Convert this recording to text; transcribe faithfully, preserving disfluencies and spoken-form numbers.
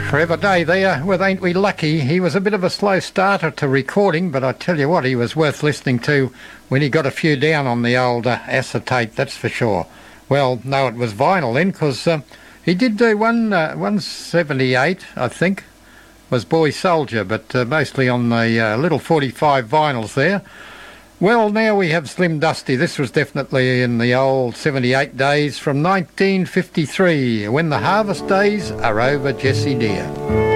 Forever Day there with Ain't We Lucky. He was a bit of a slow starter to recording, but I tell you what, he was worth listening to when he got a few down on the old uh, acetate, that's for sure. Well, no, it was vinyl then, because uh, he did do one, uh, one seventy-eight, I think, was Boy Soldier, but uh, mostly on the uh, little forty-five vinyls there. Well, now we have Slim Dusty. This was definitely in the old seventy-eight days from nineteen fifty-three, When the Harvest Days Are Over, Jessie dear.